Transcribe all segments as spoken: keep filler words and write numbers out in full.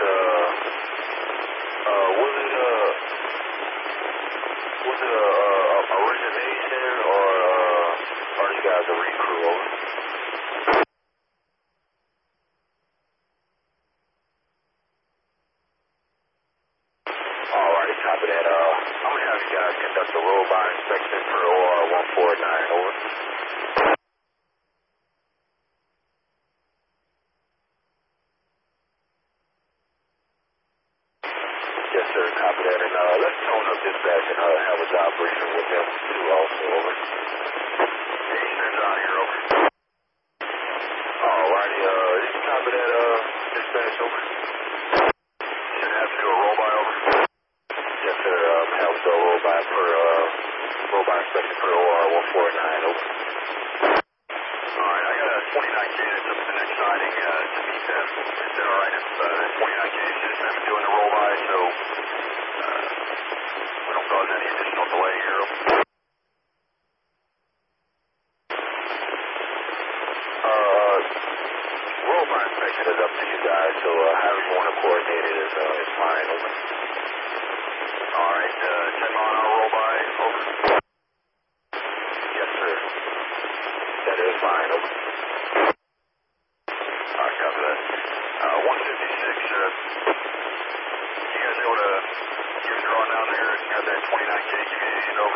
uh, uh, was it, uh, was it a, a origination or, uh, are you guys a recrew? Over? Alrighty, copy that. Uh, I'm gonna have you guys conduct a roll-by inspection for O R one four nine, over. Yes, sir, copy that. And, uh, let's tone up dispatch and, uh, have a job briefing with them, too, also, over. Hey, sir, John here, over. Alrighty, uh, did you copy that, uh, dispatch, over? Should have to do a roll-by, over. Yes, sir, um, have to roll-by for, uh, roll-by inspection for O R one four nine, over. Alright, I got a twenty-nine K that's up at the next siding, uh, to meet them. Is that alright if, uh, twenty-nine K is just having doing the roll-by, so, uh, we don't cause any additional delay here, over. Uh, roll-by inspection is up to you guys, so, uh, however you want to coordinate it is, uh, is fine, over. Alright, uh, ten mile an hour roll-by, over. Yes, sir. That is fine, over. Alright, copy that. Uh, one fifty-six, uh, you guys able to give a draw down there and have that twenty-nine K communication, over?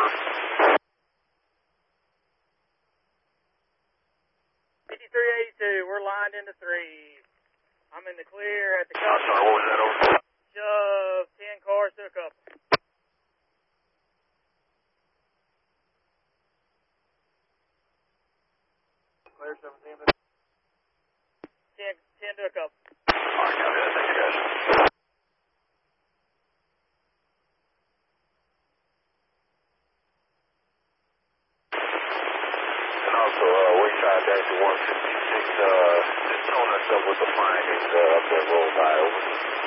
fifty-three eighty-two, we're lined into three. I'm in the clear at the I'm sorry, what was that, over? shove, ten cars to a couple. Clear seventeen. ten, ten to a couple. Alright, copy that. Thank you, guys. And also, uh, Wayside Dash one fifty-six, uh, just tone us up with the findings, uh, of the roll-by, over.